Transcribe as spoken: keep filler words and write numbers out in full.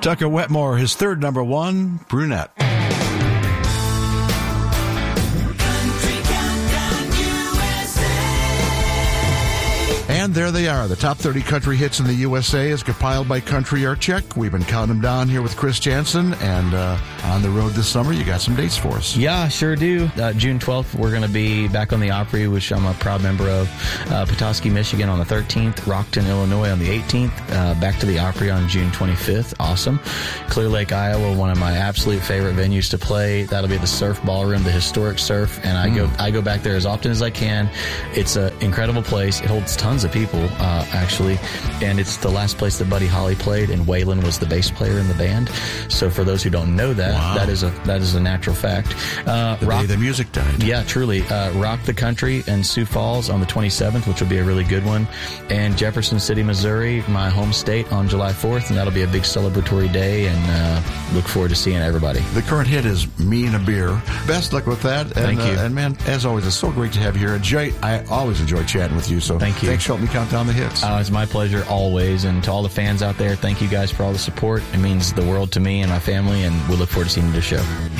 Tucker Wetmore, his third number one, Brunette. And there they are, the top thirty country hits in the U S A as compiled by Country Art Check. We've been counting them down here with Chris Jansen, and uh, on the road this summer, you got some dates for us. Yeah, sure do. Uh, June twelfth, we're going to be back on the Opry, which I'm a proud member of. Uh, Petoskey, Michigan on the thirteenth, Rockton, Illinois on the eighteenth, uh, back to the Opry on June twenty-fifth. Awesome. Clear Lake, Iowa, one of my absolute favorite venues to play. That'll be the Surf Ballroom, the historic Surf, and I mm. go I go back there as often as I can. It's an incredible place. It holds tons of people, uh, actually, and it's the last place that Buddy Holly played, and Waylon was the bass player in the band. So for those who don't know that, wow. that is a that is a natural fact. Uh, the rock, day the music died. Yeah, truly. Uh, Rock the Country in Sioux Falls on the twenty-seventh, which will be a really good one, and Jefferson City, Missouri, my home state, on July fourth, and that'll be a big celebratory day, and uh, look forward to seeing everybody. The current hit is Me and a Beer. Best luck with that. And, Thank you. Uh, and man, as always, it's so great to have you here. Jay, I always enjoy chatting with you, so thank you. Thanks for helping me count down the hits. Uh, it's my pleasure always, and to all the fans out there, thank you guys for all the support. It means the world to me and my family, and we look forward to seeing you at the show.